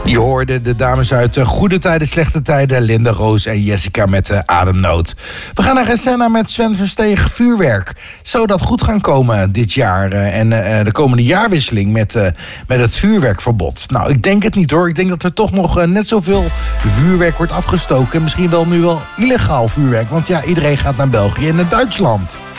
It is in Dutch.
Je hoorde de dames uit Goede Tijden, Slechte Tijden, Linda Roos en Jessica met Ademnood. We gaan naar Resenna met Sven Versteeg, vuurwerk. Zou dat goed gaan komen dit jaar en de komende jaarwisseling met het vuurwerkverbod? Nou, ik denk het niet hoor. Ik denk dat er toch nog net zoveel vuurwerk wordt afgestoken. Misschien wel nu wel illegaal vuurwerk, want ja, iedereen gaat naar België en naar Duitsland.